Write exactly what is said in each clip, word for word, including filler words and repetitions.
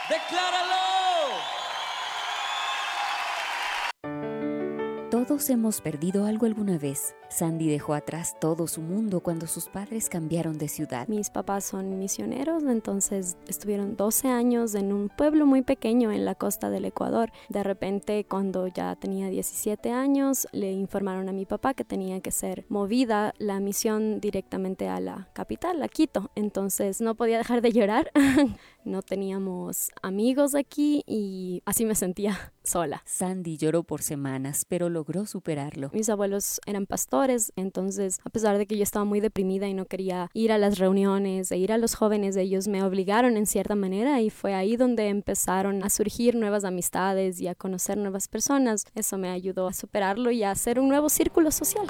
¡Decláralo! Todos hemos perdido algo alguna vez. Sandy dejó atrás todo su mundo cuando sus padres cambiaron de ciudad. Mis papás son misioneros, entonces estuvieron doce años en un pueblo muy pequeño en la costa del Ecuador. De repente, cuando ya tenía diecisiete años, le informaron a mi papá que tenía que ser movida la misión directamente a la capital, a Quito. Entonces no podía dejar de llorar. No teníamos amigos aquí y así me sentía sola. Sandy lloró por semanas, pero logró superarlo. Mis abuelos eran pastores, entonces a pesar de que yo estaba muy deprimida y no quería ir a las reuniones e ir a los jóvenes, ellos me obligaron en cierta manera y fue ahí donde empezaron a surgir nuevas amistades y a conocer nuevas personas. Eso me ayudó a superarlo y a hacer un nuevo círculo social.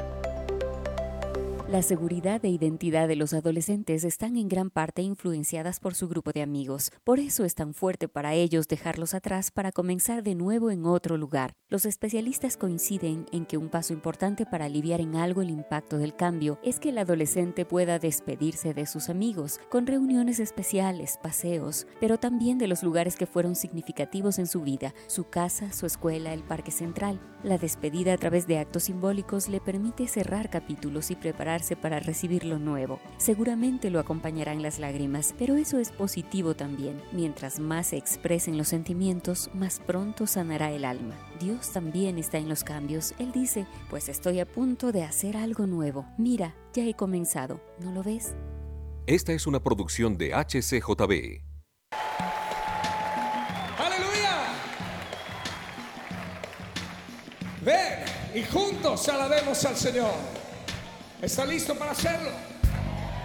La seguridad e identidad de los adolescentes están en gran parte influenciadas por su grupo de amigos. Por eso es tan fuerte para ellos dejarlos atrás para comenzar de nuevo en otro lugar. Los especialistas coinciden en que un paso importante para aliviar en algo el impacto del cambio es que el adolescente pueda despedirse de sus amigos, con reuniones especiales, paseos, pero también de los lugares que fueron significativos en su vida, su casa, su escuela, el parque central. La despedida a través de actos simbólicos le permite cerrar capítulos y preparar para recibir lo nuevo. Seguramente lo acompañarán las lágrimas, pero eso es positivo también. Mientras más se expresen los sentimientos, más pronto sanará el alma. Dios también está en los cambios. Él dice, pues estoy a punto de hacer algo nuevo. Mira, ya he comenzado. ¿No lo ves? Esta es una producción de H C J B. ¡Aleluya! Ven y juntos alabemos al Señor. ¿Está listo para hacerlo?